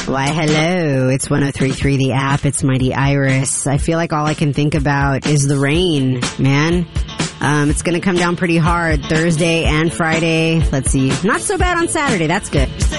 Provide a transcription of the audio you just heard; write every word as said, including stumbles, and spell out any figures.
Why, hello. It's one oh three point three, the app. It's Mighty Iris. I feel like all I can think about is the rain, man. Um, it's going to come down pretty hard Thursday and Friday. Let's see. Not so bad on Saturday. That's good.